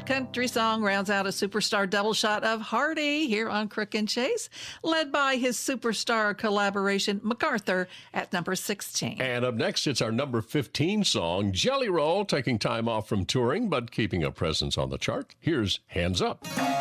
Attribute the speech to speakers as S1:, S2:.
S1: country song rounds out a superstar double shot of Hardy here on Crook and Chase, led by his superstar collaboration, MacArthur, at number 16.
S2: And up next, it's our number 15 song, Jelly Roll, taking time off from touring, but keeping a presence on the chart. Here's Hands Up.